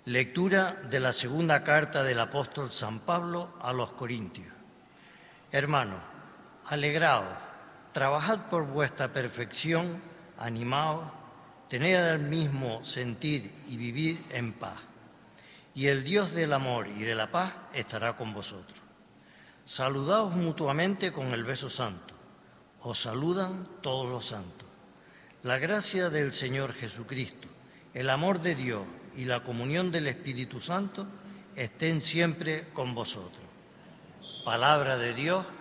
Lectura de la segunda carta del apóstol San Pablo a los Corintios. Hermanos, alegraos, trabajad por vuestra perfección, animaos, tened el mismo sentir y vivid en paz. Y el Dios del amor y de la paz estará con vosotros. Saludaos mutuamente con el beso santo. Os saludan todos los santos. La gracia del Señor Jesucristo, el amor de Dios y la comunión del Espíritu Santo estén siempre con vosotros. Palabra de Dios,